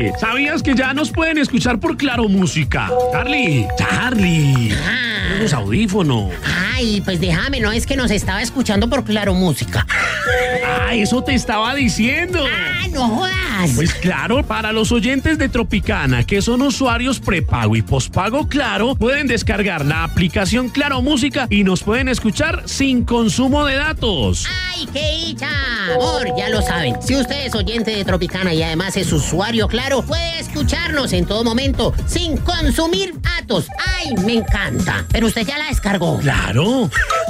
Oye, ¿sabías que ya nos pueden escuchar por Claro Música? Charlie. Los audífonos. Ay, pues déjame, no es que nos estaba escuchando por Claro Música. Ah, eso te estaba diciendo. Ah, no jodas. Pues claro, para los oyentes de Tropicana, que son usuarios prepago y pospago Claro, pueden descargar la aplicación Claro Música y nos pueden escuchar sin consumo de datos. ¡Ay, qué dicha! Amor, ya lo saben. Si usted es oyente de Tropicana y además es usuario Claro, puede escucharnos en todo momento sin consumir datos. ¡Ay, me encanta! Pero usted ya la descargó. ¡Claro!